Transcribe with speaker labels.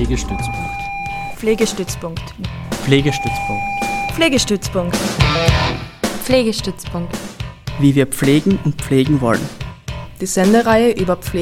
Speaker 1: Pflegestützpunkt.
Speaker 2: Pflegestützpunkt.
Speaker 1: Pflegestützpunkt.
Speaker 2: Pflegestützpunkt.
Speaker 3: Pflegestützpunkt.
Speaker 4: Wie wir pflegen und pflegen wollen.
Speaker 2: Die Sendereihe über Pflege